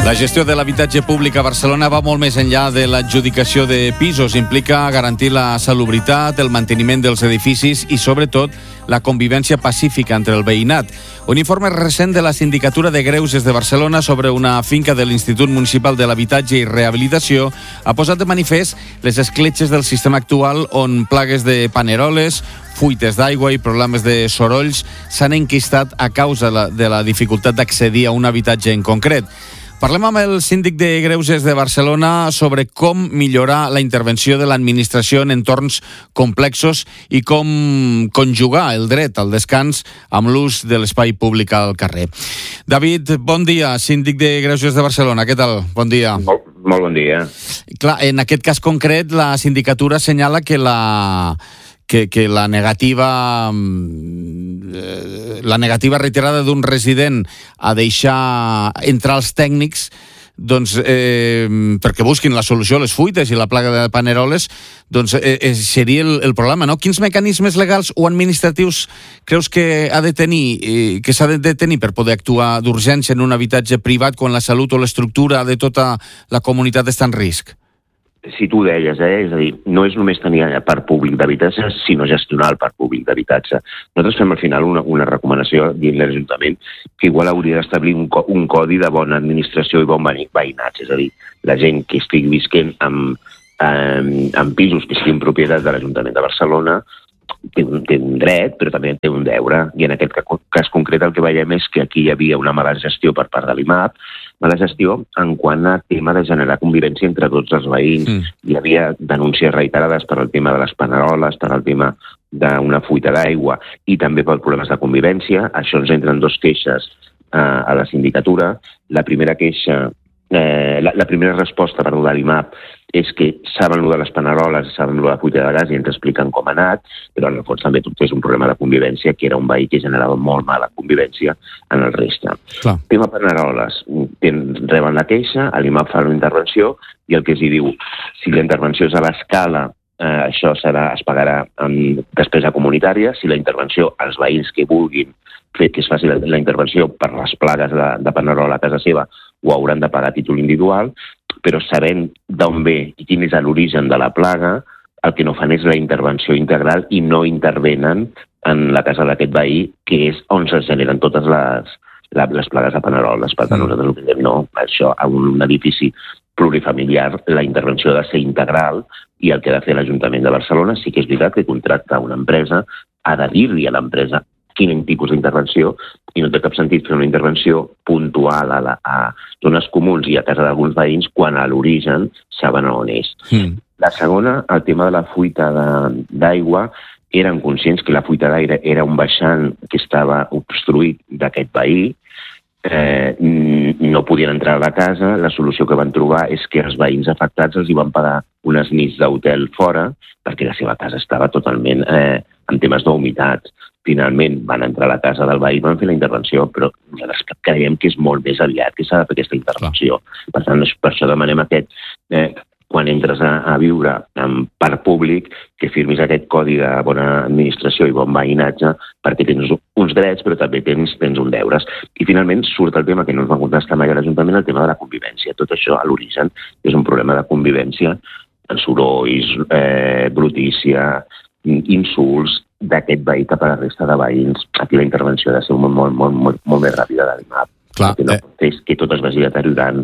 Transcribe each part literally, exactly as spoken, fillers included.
La gestió de l'habitatge públic a Barcelona va molt més enllà de l'adjudicació de pisos. Implica garantir la salubritat, el manteniment dels edificis i, sobretot, la convivència pacífica entre el veïnat. Un informe recent de la Sindicatura de Greuges de Barcelona sobre una finca de l'Institut Municipal de l'Habitatge i Rehabilitació ha posat de manifest les escletxes del sistema actual on plagues de paneroles, fuites d'aigua i problemes de sorolls s'han enquistat a causa de la dificultat d'accedir a un habitatge en concret. Parlem amb el síndic de Greuges de Barcelona sobre com millorar la intervenció de l'administració en entorns complexos i com conjugar el dret al descans amb l'ús de l'espai públic al carrer. David, bon dia, síndic de Greuges de Barcelona. Què tal? Bon dia. Molt, molt bon dia. Clar, en aquest cas concret, la sindicatura assenyala que la... Que, que la negativa la negativa reiterada d'un resident a deixar entrar els tècnics doncs, eh, perquè busquin la solució a les fuites i la plaga de paneroles, doncs eh, seria el, el problema, no? Quins mecanismes legals o administratius creus que ha de tenir, eh, que s'ha de tenir per poder actuar d'urgència en un habitatge privat quan la salut o l'estructura de tota la comunitat està en risc? Si tu deies, eh? És a dir, no és només tenir el parc públic d'habitatge, sinó gestionar el parc públic d'habitatge. Nosaltres fem al final una, una recomanació dins l'Ajuntament que igual hauria d'establir un, co un codi de bona administració i bon veïnatge. És a dir, la gent que estigui visquent en, en, en pisos que siguin propietat de l'Ajuntament de Barcelona té un, té un dret, però també té un deure. I en aquest cas concret el que veiem és que aquí hi havia una mala gestió per part de l'I M A P, mala gestió en quant a tema de generar convivència entre tots els veïns. Mm. Hi havia denúncies reiterades per al tema de les paneroles, per al tema d'una fuita d'aigua i també per problemes de convivència. Això ens entren dos queixes eh, a la sindicatura. La primera queixa, eh, la, la primera resposta per de l'I M A P és que saben lo de les paneroles, saben lo de la fuita de gas i ens expliquen com ha anat, però en el fons també tot és un problema de convivència, que era un veí que generava molt mala convivència en el reste. Clar. Tema paneroles, reben la queixa, l'I M A P fa una intervenció i el que es diu, si la intervenció és a l'escala, eh, això serà, es pagarà en despesa comunitària. Si la intervenció, els veïns que vulguin fer que es faci la, la intervenció per les plagues de, de panerola a casa seva, ho hauran de pagar a títol individual, però sabent d'on ve i quin és l'origen de la plaga, el que no fan és la intervenció integral i no intervenen en la casa d'aquest veí, que és on se generen totes les, les plagues de paneroles. Per tant, nosaltres el que diem, no, això, a un edifici plurifamiliar, la intervenció ha de ser integral i el que ha de fer l'Ajuntament de Barcelona sí que és veritat que contracta una empresa, ha de dir-li a l'empresa quin tipus d'intervenció, i no té cap sentit fer una intervenció puntual a, la, a zones comuns i a casa d'alguns veïns quan a l'origen saben on és. Mm. La segona, el tema de la fuita d'aigua, eren conscients que la fuita d'aire era un baixant que estava obstruït d'aquest veí, eh, no podien entrar a la casa. La solució que van trobar és que els veïns afectats els hi van pagar unes nits d'hotel fora perquè la seva casa estava totalment eh, en temes d'humitat. Finalment van entrar a la casa del veí i van fer la intervenció, però nosaltres creiem que és molt més aviat que s'ha de fer aquesta intervenció. Clar. Per tant, per això demanem aquest, eh, quan entres a, a viure en parc públic, que firmis aquest codi de bona administració i bon veïnatge, perquè tens uns drets, però també tens, tens uns deures. I finalment surt el tema que no ens va contestar mai a l'Ajuntament, el tema de la convivència. Tot això, a l'origen, és un problema de convivència, en sorolls, eh, brutícia, insults, d'aquest veí cap a la resta de veïns. Aquí la intervenció ha de ser molt, molt, molt, molt, molt més ràpida de l'I M A P. Clar, que no eh... és que tot es vagi deteriorant.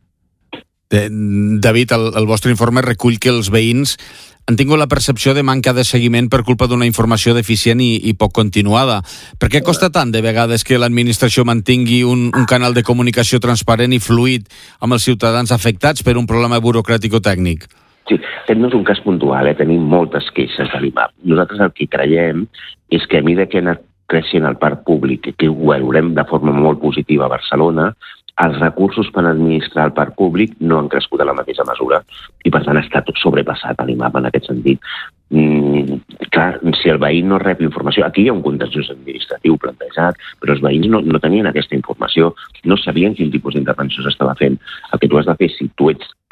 Eh, David, el, el vostre informe recull que els veïns han tingut la percepció de manca de seguiment per culpa d'una informació deficient i, i poc continuada. Per què costa tant de vegades que l'administració mantingui un, un canal de comunicació transparent i fluid amb els ciutadans afectats per un problema burocràtic o tècnic? Sí, aquest no és un cas puntual, eh? Tenim moltes queixes de l'I M A P. Nosaltres el que creiem és que a mesura que ha anat creixent el parc públic, que ho veurem de forma molt positiva a Barcelona, els recursos per administrar el parc públic no han crescut a la mateixa mesura i, per tant, ha estat sobrepassat a l'I M A P en aquest sentit. Mm, clar, si el veí no rep informació, aquí hi ha un contenciós administratiu plantejat, però els veïns no, no tenien aquesta informació, no sabien quin tipus d'intervenció s'estava fent. El que tu has de fer, si tu ets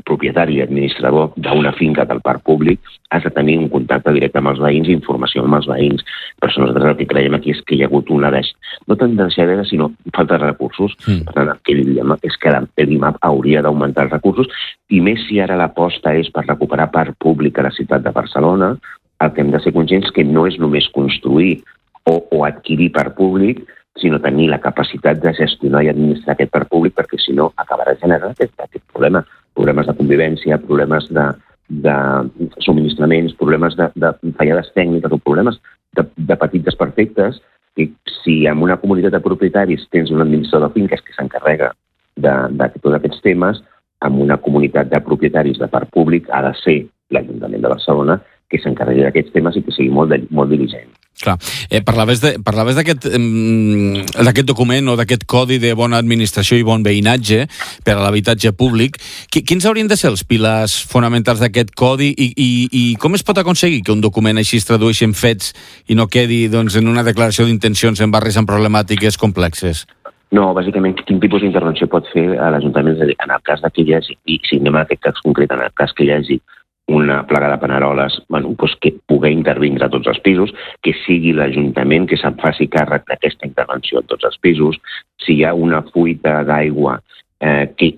propietari i administrador d'una finca del parc públic, has de tenir un contacte directe amb els veïns i informació amb els veïns. Per això nosaltres el que creiem aquí és que hi ha hagut una deix... no tant de deixadera, sinó falta de recursos. Mm. Per tant, el que diem és que l'I M A P hauria d'augmentar els recursos, i més si ara l'aposta és per recuperar parc públic a la ciutat de Barcelona, el que hem de ser conscients que no és només construir o, o adquirir parc públic, sinó tenir la capacitat de gestionar i administrar aquest parc públic, perquè si no acabarà generant aquest, aquest problema. Problemes de convivència, problemes de, de subministraments, problemes de, de fallades tècniques o problemes de, de petits desperfectes, que si en una comunitat de propietaris tens un administrador de finques que s'encarrega de, de tots aquests temes, en una comunitat de propietaris de parc públic ha de ser l'Ajuntament de Barcelona que s'encarregui d'aquests temes i que sigui molt, de, molt diligent. Clar. Eh, parlaves de, parlaves d'aquest d'aquest document o d'aquest codi de bona administració i bon veïnatge per a l'habitatge públic. Quins haurien de ser els pilars fonamentals d'aquest codi i, i, i com es pot aconseguir que un document així es tradueixi en fets i no quedi doncs, en una declaració d'intencions en barris amb problemàtiques complexes? No, bàsicament, quin tipus d'intervenció pot fer l'Ajuntament? En el cas que hi hagi, i si anem a aquest cas concret, en el cas que hi hagi una plaga de paneroles, bueno, doncs que pugui intervindre a tots els pisos, que sigui l'Ajuntament que se'n faci càrrec d'aquesta intervenció a tots els pisos. Si hi ha una fuita d'aigua eh, que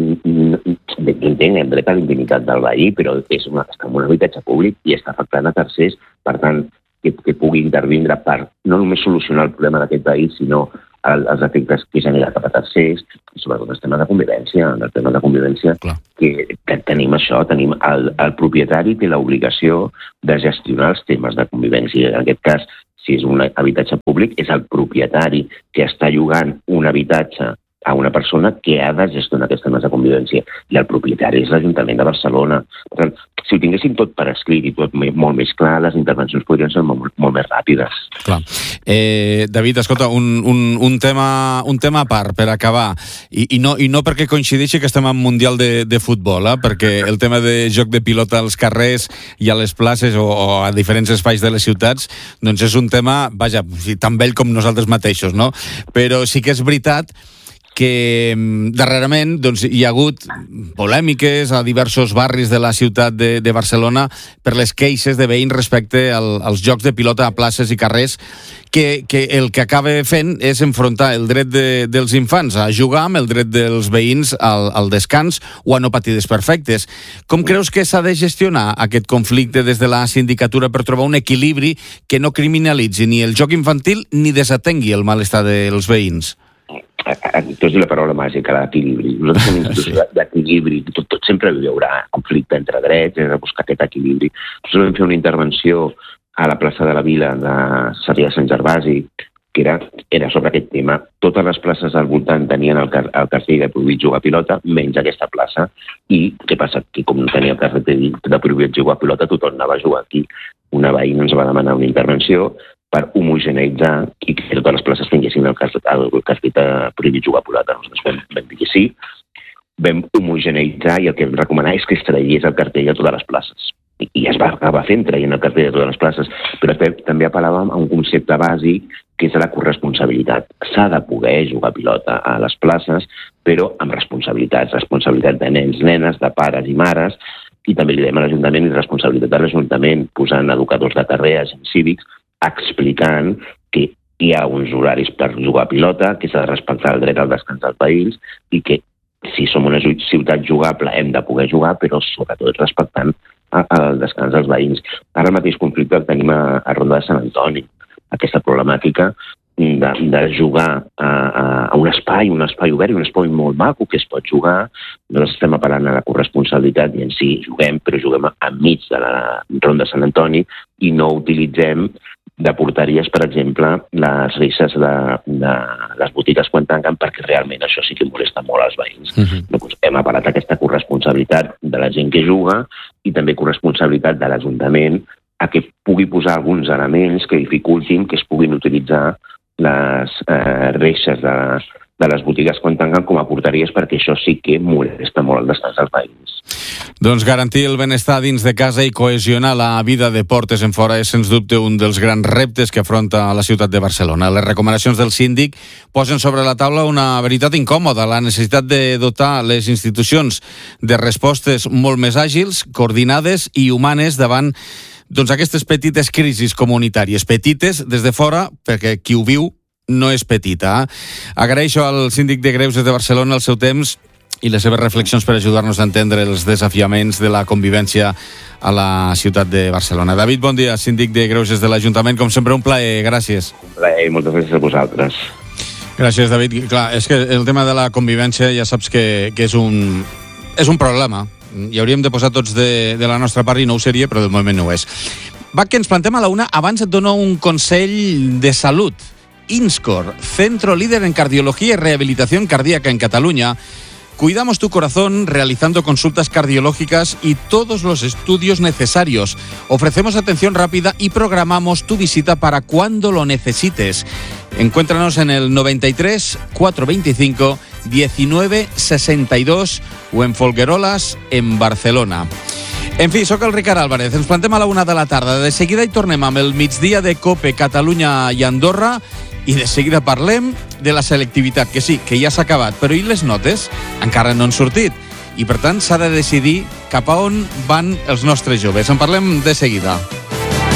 entenc el dret a la intimitat del veí, però és una, està en un habitatge públic i està afectant a tercers, per tant, que, que pugui intervindre per no només solucionar el problema d'aquest veí, sinó el, els efectes que genera cap a tercers, i sobretot el tema de convivència, el tema de convivència, que, que tenim això, tenim el, el propietari té l'obligació de gestionar els temes de convivència. En aquest cas, si és un habitatge públic, és el propietari que està llogant un habitatge a una persona que ha de gestionar aquests temes de convivència, i el propietari és l'Ajuntament de Barcelona. Per tant, si ho tinguéssim tot per escrit i tot molt més clar, les intervencions podrien ser molt, molt més ràpides. Clar. Eh, David, escolta, un, un, un, tema, un tema a part per acabar, i, i, no, i no perquè coincideixi que estem en Mundial de, de Futbol, eh? Perquè el tema de joc de pilota als carrers i a les places o, o a diferents espais de les ciutats, doncs és un tema, vaja, tan vell com nosaltres mateixos, no? Però sí que és veritat que darrerament doncs, hi ha hagut polèmiques a diversos barris de la ciutat de, de Barcelona per les queixes de veïns respecte al, als jocs de pilota a places i carrers, que, que el que acaba fent és enfrontar el dret de, dels infants a jugar amb el dret dels veïns al, al descans o a no patir desperfectes. Com creus que s'ha de gestionar aquest conflicte des de la sindicatura per trobar un equilibri que no criminalitzi ni el joc infantil ni desatengui el malestar dels veïns? Tu has dit la paraula màgica, l'equilibri. Nosaltres som institució d'equilibri. Tot, tot sempre hi haurà conflicte entre drets, hem de buscar aquest equilibri. Nosaltres vam fer una intervenció a la plaça de la Vila de Sarrià de Sant Gervasi, que era, era sobre aquest tema. Totes les places al voltant tenien el, car el cartell de prohibit jugar a pilota, menys aquesta plaça. I què passa? Que com no tenia el cartell de prohibit jugar a pilota, tothom anava a jugar aquí. Una veïna ens va demanar una intervenció per homogeneïtzar i que totes les places tinguessin el cartell de prohibit jugar a pilota. Nosaltres vam, vam dir que sí, vam homogeneïtzar i el que vam recomanar és que es tragués el cartell a totes les places. I, i es va acabar fent traient el cartell a totes les places, però també apel·làvem a un concepte bàsic que és la corresponsabilitat. S'ha de poder jugar a pilota a les places, però amb responsabilitats, responsabilitat de nens, nenes, de pares i mares, i també li dèiem a l'Ajuntament i responsabilitat de l'Ajuntament posant educadors de carrer, agents cívics, explicant que hi ha uns horaris per jugar a pilota, que s'ha de respectar el dret al descans dels veïns i que si som una ciutat jugable hem de poder jugar, però sobretot respectant el descans dels veïns. Ara el mateix conflicte el tenim a, a Ronda de Sant Antoni, aquesta problemàtica de, de jugar a, a un espai, un espai obert i un espai molt maco que es pot jugar. Nosaltres estem apel·lant a la corresponsabilitat i en si juguem, però juguem enmig de la Ronda de Sant Antoni i no utilitzem de porteries, per exemple, les reixes de, de les botigues quan tanquen, perquè realment això sí que molesta molt als veïns. Uh-huh. Doncs hem apel·lat a aquesta corresponsabilitat de la gent que juga i també corresponsabilitat de l'Ajuntament a que pugui posar alguns elements que dificultin que es puguin utilitzar les eh, reixes de, de les botigues quan tanquen com a porteries, perquè això sí que molesta molt el descans dels veïns. Doncs garantir el benestar dins de casa i cohesionar la vida de portes en fora és, sens dubte, un dels grans reptes que afronta la ciutat de Barcelona. Les recomanacions del síndic posen sobre la taula una veritat incòmoda, la necessitat de dotar les institucions de respostes molt més àgils, coordinades i humanes davant doncs, aquestes petites crisis comunitàries. Petites des de fora, perquè qui ho viu no és petita. Eh? Agraeixo al síndic de Greuges de Barcelona el seu temps i les seves reflexions per ajudar-nos a entendre els desafiaments de la convivència a la ciutat de Barcelona. David, bon dia, síndic de Greuges de l'Ajuntament. Com sempre, un plaer. Gràcies. Un plaer, moltes gràcies a vosaltres. Gràcies, David. Clar, és que el tema de la convivència ja saps que, que és, un, és un problema. I hauríem de posar tots de, de la nostra part i no ho seria, però de moment no ho és. Va, que ens plantem a la una. Abans et dono un consell de salut. INSCOR, centro líder en cardiología y rehabilitación cardíaca en Cataluña. Cuidamos tu corazón realizando consultas cardiológicas y todos los estudios necesarios. Ofrecemos atención rápida y programamos tu visita para cuando lo necesites. Encuéntranos en el noventa y tres, cuatrocientos veinticinco, diecinueve sesenta y dos o en Folgueroles, en Barcelona. En fi, sóc el Ricard Álvarez. Ens plantem a la una de la tarda. De seguida hi tornem amb el migdia de COPE, Catalunya i Andorra. I de seguida parlem de la selectivitat, que sí, que ja s'ha acabat, però i les notes? Encara no han sortit. I, per tant, s'ha de decidir cap a on van els nostres joves. En parlem de seguida.